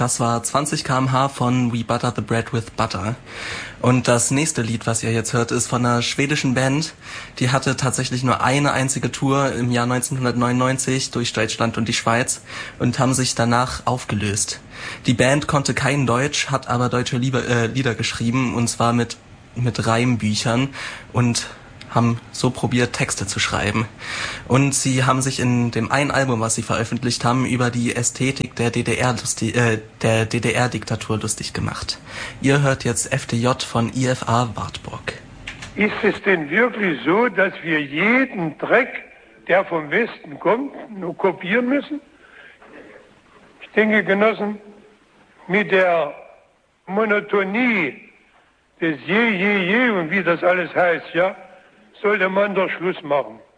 Das war 20 km/h von We Butter the Bread with Butter. Und das nächste Lied, was ihr jetzt hört, ist von einer schwedischen Band. Die hatte tatsächlich nur eine einzige Tour im Jahr 1999 durch Deutschland und die Schweiz und haben sich danach aufgelöst. Die Band konnte kein Deutsch, hat aber deutsche Lieder geschrieben, und zwar mit Reimbüchern, und haben so probiert, Texte zu schreiben. Und sie haben sich in dem einen Album, was sie veröffentlicht haben, über die Ästhetik der DDR-Diktatur lustig gemacht. Ihr hört jetzt FDJ von IFA Wartburg. Ist es denn wirklich so, dass wir jeden Dreck, der vom Westen kommt, nur kopieren müssen? Ich denke, Genossen, mit der Monotonie des Je und wie das alles heißt, ja, sollte man doch Schluss machen.